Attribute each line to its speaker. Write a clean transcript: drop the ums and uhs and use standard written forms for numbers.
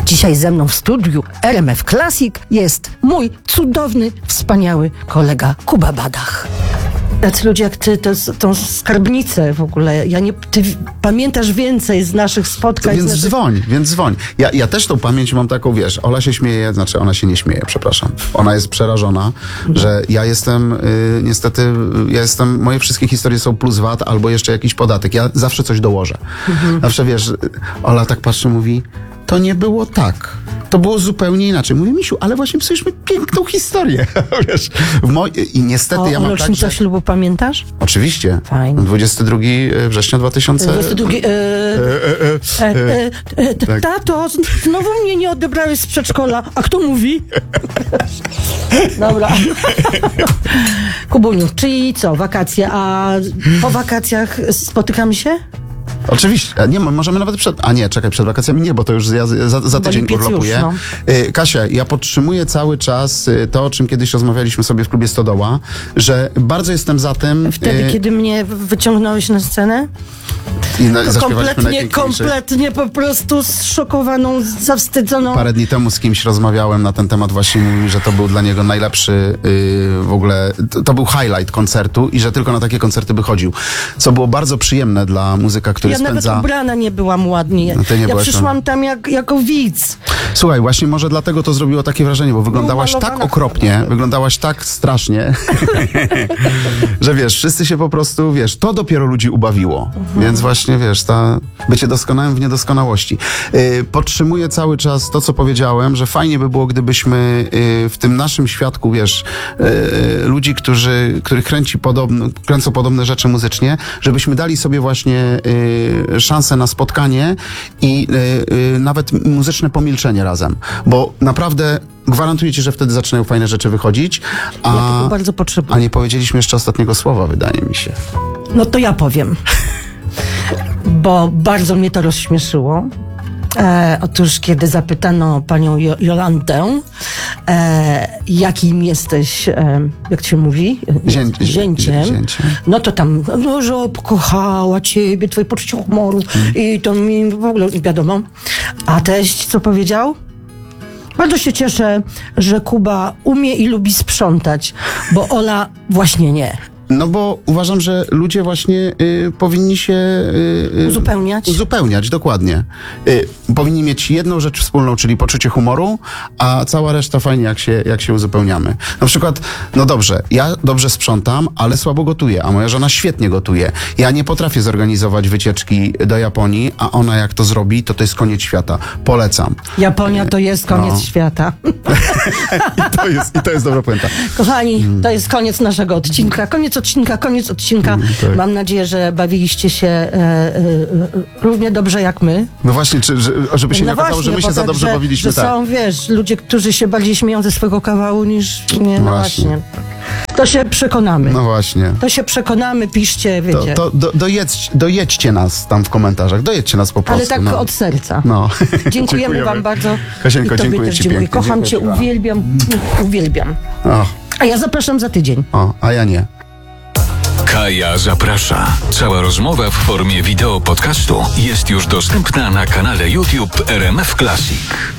Speaker 1: Dzisiaj ze mną w studiu RMF Classic jest mój cudowny, wspaniały kolega Kuba Badach. Tacy ludzie jak ty, tą skarbnicę w ogóle, ty pamiętasz więcej z naszych spotkań.
Speaker 2: Więc dzwoń. Ja też tą pamięć mam taką, wiesz, Ola się śmieje, znaczy ona się nie śmieje, przepraszam. Ona jest przerażona, że ja jestem, niestety, moje wszystkie historie są plus VAT albo jeszcze jakiś podatek. Ja zawsze coś dołożę. Zawsze, wiesz, Ola tak patrzy, mówi, to nie było tak. To było zupełnie inaczej. Mówię, Misiu, ale właśnie psujesz mi piękną historię. Wiesz, i niestety ja mam tak,
Speaker 1: rocznicę ślubu pamiętasz?
Speaker 2: Oczywiście.
Speaker 1: Fajnie.
Speaker 2: 22 września 2000...
Speaker 1: 22...
Speaker 2: Tak.
Speaker 1: Tato, znowu mnie nie odebrałeś z przedszkola. A kto mówi? Dobra. Kubuniu, czyli co, wakacje, a po wakacjach spotykamy się?
Speaker 2: Oczywiście. Nie, możemy nawet przed wakacjami nie, bo to już ja za tydzień urlopuję.
Speaker 1: No.
Speaker 2: Kasia, ja podtrzymuję cały czas to, o czym kiedyś rozmawialiśmy sobie w klubie Stodoła, że bardzo jestem za tym...
Speaker 1: Wtedy, kiedy mnie wyciągnąłeś na scenę? Kompletnie po prostu zszokowaną, zawstydzoną.
Speaker 2: Parę dni temu z kimś rozmawiałem na ten temat, właśnie mówił, że to był dla niego najlepszy w ogóle, to był highlight koncertu i że tylko na takie koncerty by chodził. Co było bardzo przyjemne dla muzyka, który spędza...
Speaker 1: Nawet ubrana nie byłam ładnie.
Speaker 2: No, ja
Speaker 1: przyszłam tam jako widz.
Speaker 2: Słuchaj, właśnie może dlatego to zrobiło takie wrażenie, bo wyglądałaś tak okropnie, wyglądałaś tak strasznie, że wiesz, wszyscy się po prostu, wiesz, to dopiero ludzi ubawiło. Więc właśnie, wiesz, bycie doskonałym w niedoskonałości. Podtrzymuję cały czas to, co powiedziałem, że fajnie by było, gdybyśmy w tym naszym świadku, wiesz, ludzi, których kręcą podobne rzeczy muzycznie, żebyśmy dali sobie właśnie szansę na spotkanie i nawet muzyczne pomilczenie razem. Bo naprawdę gwarantuję ci, że wtedy zaczynają fajne rzeczy wychodzić.
Speaker 1: Ja tego bardzo potrzebuję.
Speaker 2: A nie powiedzieliśmy jeszcze ostatniego słowa, wydaje mi się.
Speaker 1: No to ja powiem. Bo bardzo mnie to rozśmieszyło. Otóż, kiedy zapytano panią Jolantę, jakim jesteś, jak to się mówi? Zięciem. No to tam, że pokochała ciebie, twoje poczucie humoru i to mi w ogóle nie wiadomo. A teść co powiedział? Bardzo się cieszę, że Kuba umie i lubi sprzątać, bo Ola właśnie nie.
Speaker 2: No bo uważam, że ludzie właśnie powinni się... Uzupełniać, dokładnie. Powinni mieć jedną rzecz wspólną, czyli poczucie humoru, a cała reszta fajnie, jak się uzupełniamy. Na przykład, no dobrze, ja dobrze sprzątam, ale słabo gotuję, a moja żona świetnie gotuje. Ja nie potrafię zorganizować wycieczki do Japonii, a ona jak to zrobi, to jest koniec świata. Polecam.
Speaker 1: Japonia to jest koniec świata.
Speaker 2: I to jest dobra puenta.
Speaker 1: Kochani, to jest koniec naszego odcinka. Koniec odcinka.
Speaker 2: Tak.
Speaker 1: Mam nadzieję, że bawiliście się równie dobrze jak my.
Speaker 2: No właśnie, żeby się nie okazało, że my się za dobrze bawiliśmy.
Speaker 1: Że są, wiesz, ludzie, którzy się bardziej śmieją ze swojego kawału niż... Nie, no właśnie. To się przekonamy.
Speaker 2: No właśnie.
Speaker 1: To się przekonamy, piszcie, wiecie.
Speaker 2: Dojedźcie nas tam w komentarzach. Dojedźcie nas po prostu.
Speaker 1: Ale tak od serca.
Speaker 2: No.
Speaker 1: Dziękujemy wam bardzo.
Speaker 2: Kasieńko, dziękuję ci pięknie.
Speaker 1: Kocham cię, uwielbiam. A ja zapraszam za tydzień.
Speaker 2: A ja nie.
Speaker 3: Kaja zaprasza. Cała rozmowa w formie wideo podcastu jest już dostępna na kanale YouTube RMF Classic.